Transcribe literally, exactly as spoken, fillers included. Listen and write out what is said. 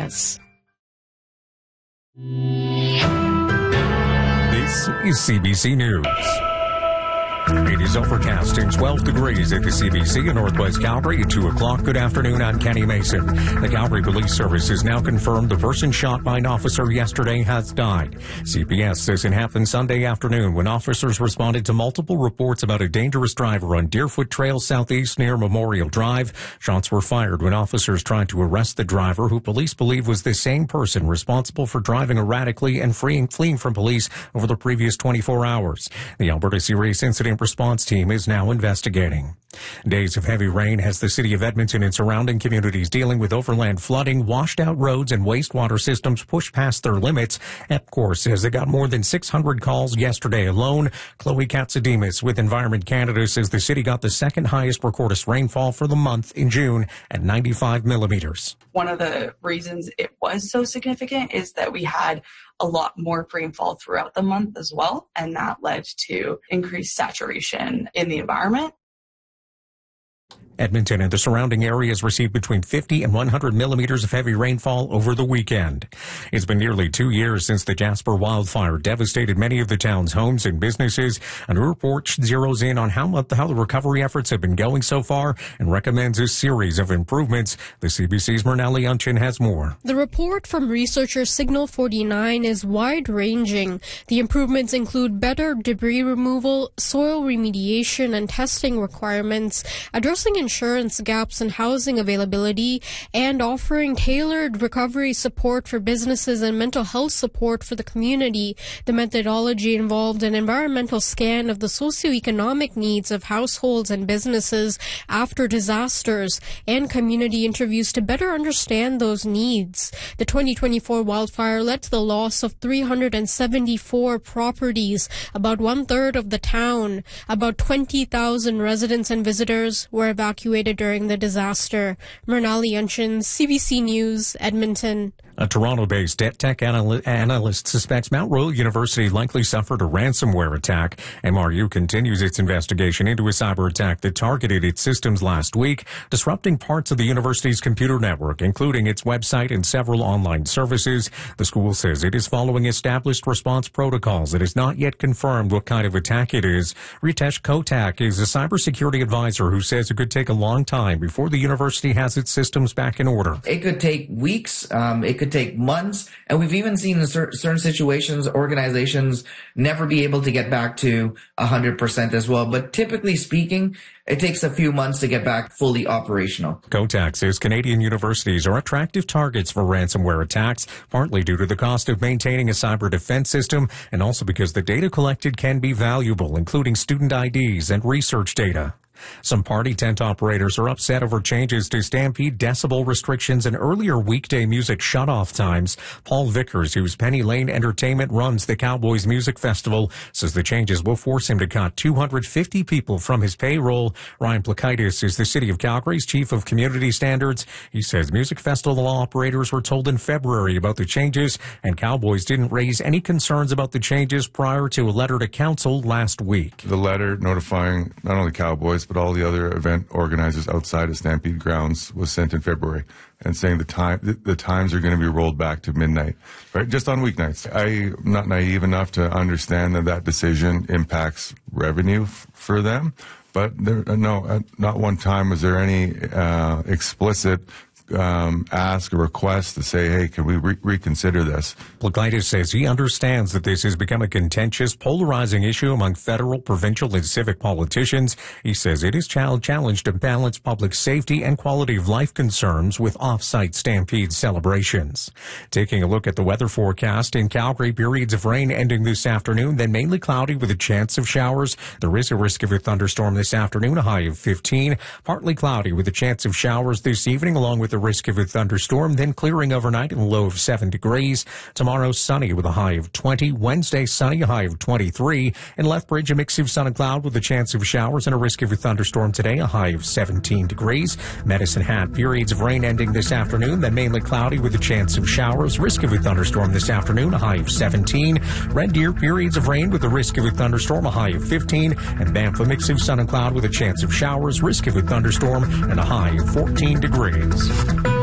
Plus. This is C B C News. It is overcast and twelve degrees at the C B C in Northwest Calgary at two o'clock. Good afternoon, I'm Kenny Mason. The Calgary Police Service has now confirmed the person shot by an officer yesterday has died. C P S says it happened Sunday afternoon when officers responded to multiple reports about a dangerous driver on Deerfoot Trail Southeast near Memorial Drive. Shots were fired when officers tried to arrest the driver, who police believe was the same person responsible for driving erratically and freeing, fleeing from police over the previous twenty-four hours. The Alberta Serious Incident Response Team is now investigating. Days of heavy rain has the city of Edmonton and surrounding communities dealing with overland flooding, washed out roads, and wastewater systems pushed past their limits. EPCOR says they got more than six hundred calls yesterday alone. Chloe Katsidimas with Environment Canada says the city got the second highest recorded rainfall for the month in June at ninety-five millimeters. One of the reasons it was so significant is that we had a lot more rainfall throughout the month as well, and that led to increased saturation in the environment. Edmonton and the surrounding areas received between fifty and one hundred millimeters of heavy rainfall over the weekend. It's been nearly two years since the Jasper wildfire devastated many of the town's homes and businesses. A new report zeroes in on how, how the recovery efforts have been going so far and recommends a series of improvements. The C B C's Mernali Unchin has more. The report from researcher Signal forty-nine is wide-ranging. The improvements include better debris removal, soil remediation, and testing requirements, addressing insurance gaps and housing availability, and offering tailored recovery support for businesses and mental health support for the community. The methodology involved an environmental scan of the socioeconomic needs of households and businesses after disasters and community interviews to better understand those needs. The twenty twenty-four wildfire led to the loss of three hundred seventy-four properties, about one-third of the town. About twenty thousand residents and visitors were evacuated during the disaster. Mernali Unchin, C B C News, Edmonton. A Toronto-based debt tech anal- analyst suspects Mount Royal University likely suffered a ransomware attack. M R U continues its investigation into a cyber attack that targeted its systems last week, disrupting parts of the university's computer network, including its website and several online services. The school says it is following established response protocols. It is not yet confirmed what kind of attack it is. Ritesh Kotak is a cybersecurity advisor who says it could take a long time before the university has its systems back in order. It could take weeks. Um, it could take months. And we've even seen in cer- certain situations, organizations never be able to get back to one hundred percent as well. But typically speaking, it takes a few months to get back fully operational. Kotak says Canadian universities are attractive targets for ransomware attacks, partly due to the cost of maintaining a cyber defense system and also because the data collected can be valuable, including student I Ds and research data. Some party tent operators are upset over changes to Stampede decibel restrictions and earlier weekday music shutoff times. Paul Vickers, whose Penny Lane Entertainment runs the Cowboys Music Festival, says the changes will force him to cut two hundred fifty people from his payroll. Ryan Plakaitis is the City of Calgary's Chief of Community Standards. He says music festival operators were told in February about the changes, and Cowboys didn't raise any concerns about the changes prior to a letter to council last week. The letter notifying not only Cowboys, but all the other event organizers outside of Stampede grounds was sent in February, and saying the time the, the times are going to be rolled back to midnight, right? Just on weeknights. I'm not naive enough to understand that that decision impacts revenue f- for them, but there, no, uh, not one time was there any uh, explicit Um, ask a request to say, hey, can we re- reconsider this? Plakaitis says he understands that this has become a contentious, polarizing issue among federal, provincial, and civic politicians. He says it is child challenged to balance public safety and quality of life concerns with off-site Stampede celebrations. Taking a look at the weather forecast, in Calgary, periods of rain ending this afternoon, then mainly cloudy with a chance of showers. There is a risk of a thunderstorm this afternoon, a high of fifteen. Partly cloudy with a chance of showers this evening, along with a risk of a thunderstorm, then clearing overnight and a low of seven degrees. Tomorrow, sunny with a high of twenty. Wednesday, sunny, a high of twenty-three. In Lethbridge, a mix of sun and cloud with a chance of showers and a risk of a thunderstorm today, a high of seventeen degrees. Medicine Hat, periods of rain ending this afternoon, then mainly cloudy with a chance of showers. Risk of a thunderstorm this afternoon, a high of seventeen. Red Deer, periods of rain with a risk of a thunderstorm, a high of fifteen. And Banff, a mix of sun and cloud with a chance of showers. Risk of a thunderstorm and a high of fourteen degrees.